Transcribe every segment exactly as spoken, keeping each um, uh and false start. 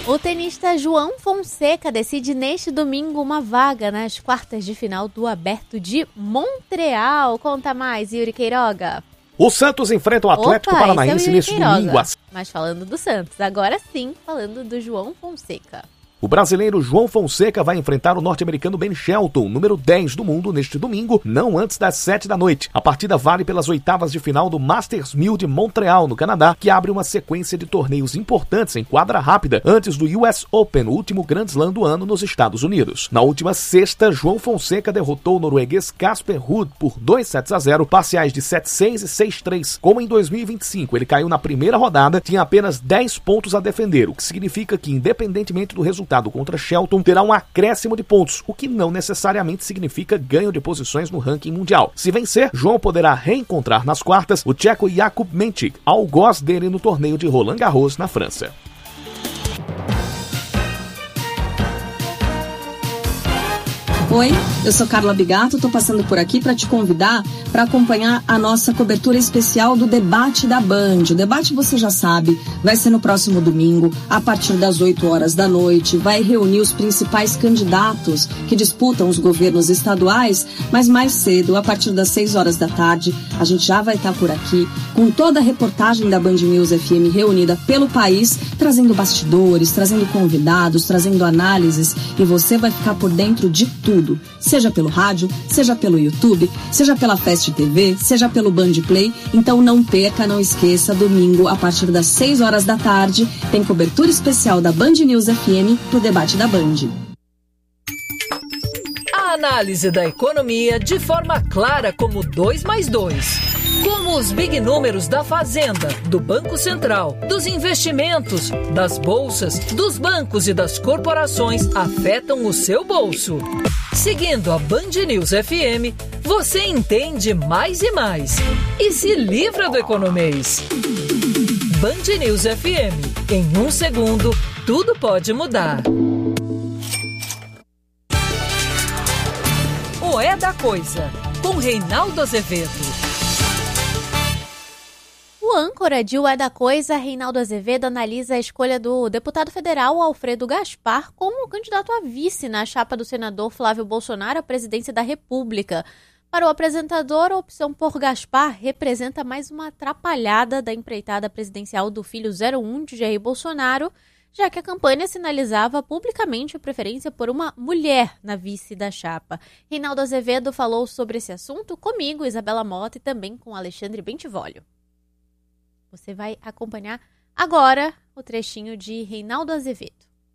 O tenista João Fonseca decide neste domingo uma vaga nas quartas de final do Aberto de Montreal. Conta mais, Yuri Queiroga. O Santos enfrenta o Atlético Opa, Paranaense é neste domingo. Mas falando do Santos, agora sim, falando do João Fonseca. O brasileiro João Fonseca vai enfrentar o norte-americano Ben Shelton, número dez do mundo, neste domingo, não antes das sete da noite. A partida vale pelas oitavas de final do Masters mil de Montreal, no Canadá, que abre uma sequência de torneios importantes em quadra rápida, antes do U S Open, o último Grand Slam do ano nos Estados Unidos. Na última sexta, João Fonseca derrotou o norueguês Casper Ruud por dois sets a zero, parciais de sete a seis e seis a três. Como em dois mil e vinte e cinco ele caiu na primeira rodada, tinha apenas dez pontos a defender, o que significa que, independentemente do resultado contra Shelton, terá um acréscimo de pontos, o que não necessariamente significa ganho de posições no ranking mundial. Se vencer, João poderá reencontrar nas quartas o tcheco Jakub Menchik, algoz dele no torneio de Roland Garros, na França. Oi, eu sou Carla Bigato, estou passando por aqui para te convidar para acompanhar a nossa cobertura especial do Debate da Band. O debate, você já sabe, vai ser no próximo domingo, a partir das oito horas da noite. Vai reunir os principais candidatos que disputam os governos estaduais, mas mais cedo, a partir das seis horas da tarde, a gente já vai estar por aqui com toda a reportagem da Band News F M reunida pelo país, trazendo bastidores, trazendo convidados, trazendo análises, e você vai ficar por dentro de tudo. Seja pelo rádio, seja pelo YouTube, seja pela Fast T V, seja pelo Band Play. Então não perca, não esqueça, domingo a partir das seis horas da tarde tem cobertura especial da Band News F M pro Debate da Band. A análise da economia de forma clara como dois mais dois. Como os big números da Fazenda, do Banco Central, dos investimentos, das bolsas, dos bancos e das corporações afetam o seu bolso. Seguindo a Band News F M, você entende mais e mais e se livra do economês. Band News F M. Em um segundo, tudo pode mudar. O É da Coisa, com Reinaldo Azevedo. O âncora de O É da Coisa, Reinaldo Azevedo, analisa a escolha do deputado federal Alfredo Gaspar como candidato a vice na chapa do senador Flávio Bolsonaro à presidência da República. Para o apresentador, a opção por Gaspar representa mais uma atrapalhada da empreitada presidencial do filho zero um de Jair Bolsonaro, já que a campanha sinalizava publicamente a preferência por uma mulher na vice da chapa. Reinaldo Azevedo falou sobre esse assunto comigo, Isabela Mota, e também com Alexandre Bentivolio. Você vai acompanhar agora o trechinho de Reinaldo Azevedo.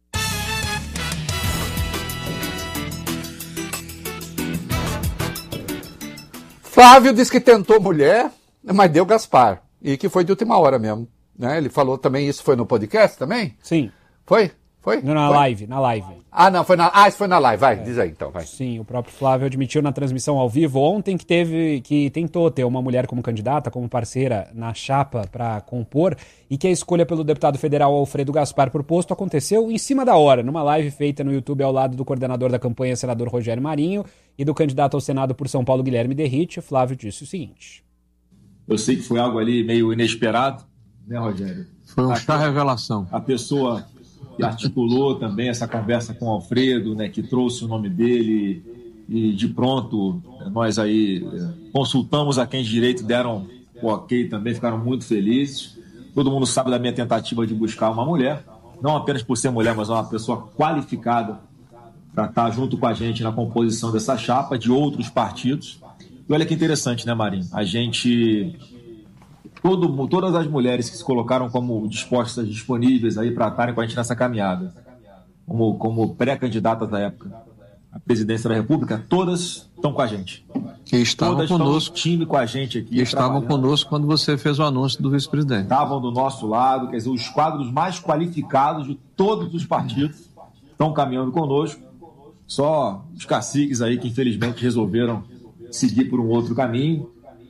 Flávio disse que tentou mulher, mas deu Gaspar. E que foi de última hora mesmo. Né? Ele falou também, isso foi no podcast também? Sim. Foi? Foi? Não, na foi? live, na live. Ah, não, foi na, ah, isso foi na live, vai, é. Diz aí então, vai. Sim, o próprio Flávio admitiu na transmissão ao vivo ontem que teve, que tentou ter uma mulher como candidata, como parceira na chapa para compor, e que a escolha pelo deputado federal Alfredo Gaspar por posto aconteceu em cima da hora, numa live feita no YouTube ao lado do coordenador da campanha, senador Rogério Marinho, e do candidato ao Senado por São Paulo, Guilherme Derrite. O Flávio disse o seguinte: eu sei que foi algo ali meio inesperado, né, Rogério? Foi um chá revelação. A pessoa que articulou também essa conversa com o Alfredo, né, que trouxe o nome dele, e de pronto nós aí consultamos a quem de direito, deram o ok também, ficaram muito felizes. Todo mundo sabe da minha tentativa de buscar uma mulher, não apenas por ser mulher, mas uma pessoa qualificada para estar junto com a gente na composição dessa chapa, de outros partidos. E olha que interessante, né, Marinho? A gente... Todo, todas as mulheres que se colocaram como dispostas, disponíveis aí para estarem com a gente nessa caminhada, como, como pré-candidatas da época à presidência da República, todas estão com a gente. Que estavam todas conosco. Estão no time com a gente aqui. Que estavam conosco quando você fez o anúncio do vice-presidente. Estavam do nosso lado, quer dizer, os quadros mais qualificados de todos os partidos estão caminhando conosco. Só os caciques aí que infelizmente resolveram seguir por um outro caminho.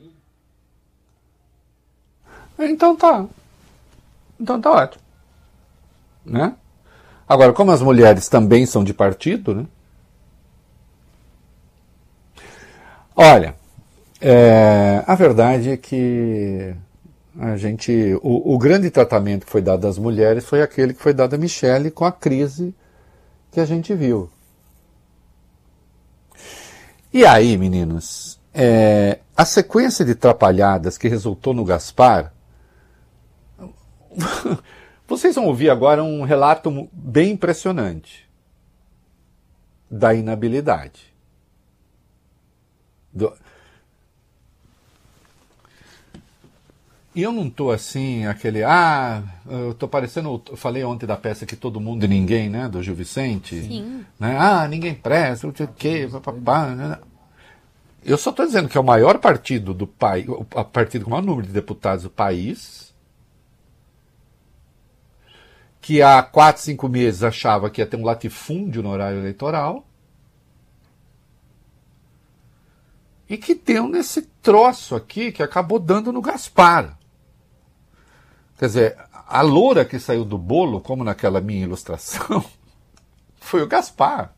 Então tá. Então tá ótimo. Né? Agora, como as mulheres também são de partido, né? Olha, é, a verdade é que A gente, o, o grande tratamento que foi dado às mulheres foi aquele que foi dado a Michele com a crise que a gente viu. E aí, meninos, é, a sequência de trapalhadas que resultou no Gaspar, vocês vão ouvir agora um relato bem impressionante da inabilidade. Do... E eu não tô assim, aquele, ah, eu tô parecendo, eu falei ontem da peça que Todo Mundo e Ninguém, né, do Gil Vicente. Sim. Né? Ah, ninguém presta, não sei o quê, papapá, né? Eu só tô dizendo que é o maior partido do país, o partido com o maior número de deputados do país, que há quatro, cinco meses achava que ia ter um latifúndio no horário eleitoral, e que deu nesse troço aqui que acabou dando no Gaspar. Quer dizer, a loura que saiu do bolo, como naquela minha ilustração, foi o Gaspar.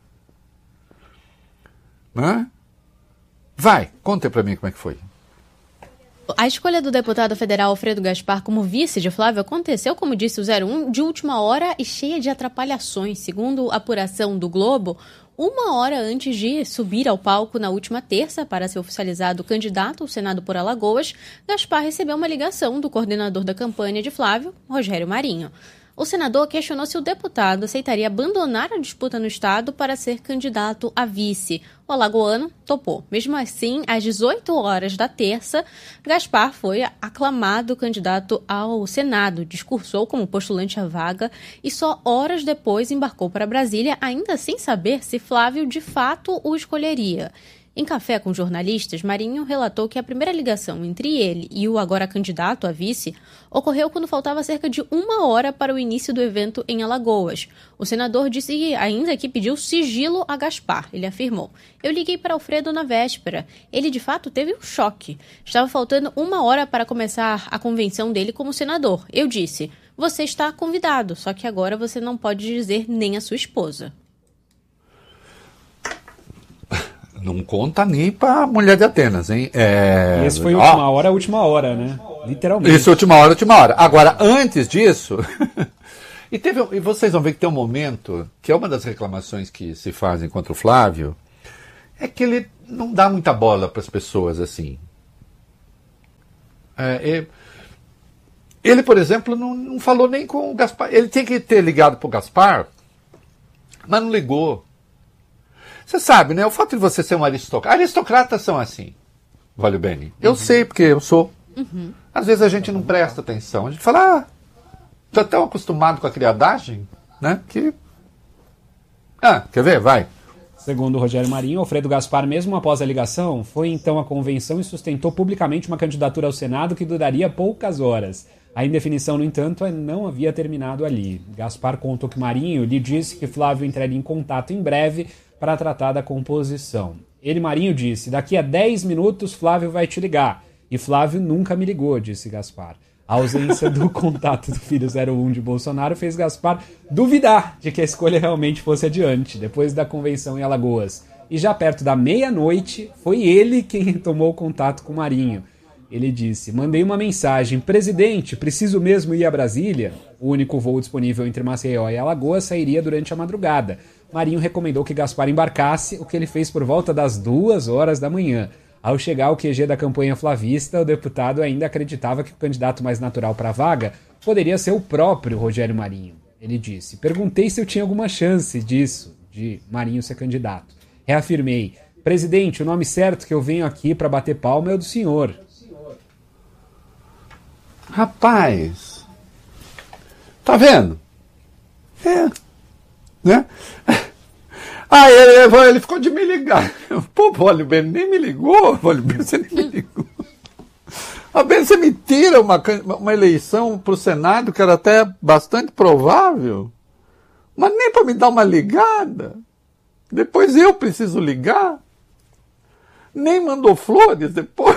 Né? Vai, conta pra mim como é que foi. A escolha do deputado federal Alfredo Gaspar como vice de Flávio aconteceu, como disse o zero um, de última hora e cheia de atrapalhações. Segundo a apuração do Globo, uma hora antes de subir ao palco na última terça para ser oficializado candidato ao Senado por Alagoas, Gaspar recebeu uma ligação do coordenador da campanha de Flávio, Rogério Marinho. O senador questionou se o deputado aceitaria abandonar a disputa no estado para ser candidato a vice. O alagoano topou. Mesmo assim, às dezoito horas da terça, Gaspar foi aclamado candidato ao Senado, discursou como postulante à vaga e só horas depois embarcou para Brasília, ainda sem saber se Flávio de fato o escolheria. Em café com jornalistas, Marinho relatou que a primeira ligação entre ele e o agora candidato a vice ocorreu quando faltava cerca de uma hora para o início do evento em Alagoas. O senador disse ainda que pediu sigilo a Gaspar. Ele afirmou: "Eu liguei para Alfredo na véspera. Ele, de fato, teve um choque. Estava faltando uma hora para começar a convenção dele como senador. Eu disse: você está convidado, só que agora você não pode dizer nem a sua esposa." Não conta nem pra mulher de Atenas, hein? É... Esse foi última hora, última hora, né? Literalmente. Isso, última hora, última hora. Agora, antes disso... e, teve, e vocês vão ver que tem um momento, que é uma das reclamações que se fazem contra o Flávio, é que ele não dá muita bola para as pessoas, assim. É, é, ele, por exemplo, não, não falou nem com o Gaspar. Ele tinha que ter ligado pro Gaspar, mas não ligou. Você sabe, né? O fato de você ser um aristocrata... Aristocratas são assim, Valio Bene. Eu uhum. sei, porque eu sou. Uhum. Às vezes a gente não presta atenção. A gente fala, ah, tô tão acostumado com a criadagem, né? Que... Ah, quer ver? Vai. Segundo Rogério Marinho, Alfredo Gaspar, mesmo após a ligação, foi então à convenção e sustentou publicamente uma candidatura ao Senado que duraria poucas horas. A indefinição, no entanto, não havia terminado ali. Gaspar contou que Marinho lhe disse que Flávio entraria em contato em breve para tratar da composição. Ele, Marinho, disse: daqui a dez minutos Flávio vai te ligar. E Flávio nunca me ligou, disse Gaspar. A ausência do contato do filho zero um de Bolsonaro fez Gaspar duvidar de que a escolha realmente fosse adiante, depois da convenção em Alagoas. E já perto da meia-noite, foi ele quem tomou contato com Marinho. Ele disse: mandei uma mensagem: presidente, preciso mesmo ir a Brasília? O único voo disponível entre Maceió e Alagoas sairia durante a madrugada. Marinho recomendou que Gaspar embarcasse, o que ele fez por volta das duas horas da manhã. Ao chegar ao Q G da campanha flavista, o deputado ainda acreditava que o candidato mais natural para a vaga poderia ser o próprio Rogério Marinho. Ele disse: perguntei se eu tinha alguma chance disso, de Marinho ser candidato. Reafirmei: presidente, o nome certo que eu venho aqui para bater palma é o do senhor. Rapaz, tá vendo? É, né? Ah, ele, ele ficou de me ligar. Pô, Valio Bene, nem me ligou, Valio Bene, você nem me ligou. A Bene, você me tira uma, uma eleição pro Senado que era até bastante provável, mas nem para me dar uma ligada. Depois eu preciso ligar. Nem mandou flores depois.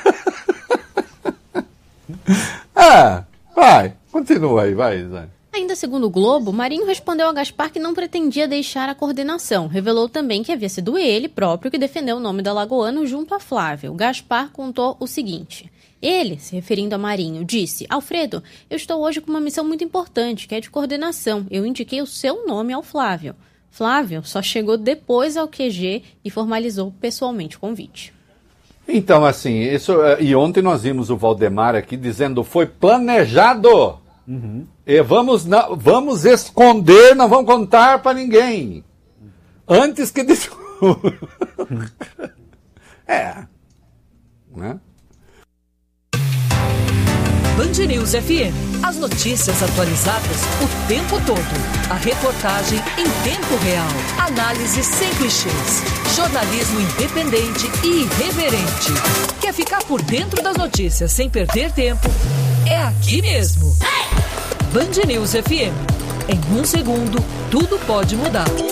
Ah, vai, continua aí, vai, Zé. Ainda segundo o Globo, Marinho respondeu a Gaspar que não pretendia deixar a coordenação. Revelou também que havia sido ele próprio que defendeu o nome do alagoano junto a Flávio. Gaspar contou o seguinte: Ele, se referindo a Marinho, disse: Alfredo, eu estou hoje com uma missão muito importante, que é de coordenação. Eu indiquei o seu nome ao Flávio. Flávio só chegou depois ao Q G e formalizou pessoalmente o convite. Então, assim, isso, e ontem nós vimos o Valdemar aqui dizendo: foi planejado. Uhum. E vamos, não, vamos esconder, não vamos contar para ninguém. Antes que... é. Né? Band News F M. As notícias atualizadas o tempo todo. A reportagem em tempo real. Análise sem clichês. Jornalismo independente e irreverente. Quer ficar por dentro das notícias sem perder tempo? É aqui mesmo. Band News F M. Em um segundo, tudo pode mudar.